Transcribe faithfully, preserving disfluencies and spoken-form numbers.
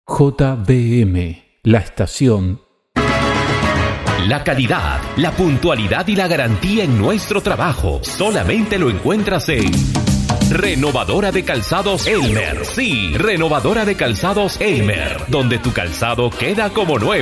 J B M, la estación. La calidad, la puntualidad y la garantía en nuestro trabajo solamente lo encuentras en Renovadora de Calzados Elmer. Sí, Renovadora de Calzados Elmer, donde tu calzado queda como nuevo.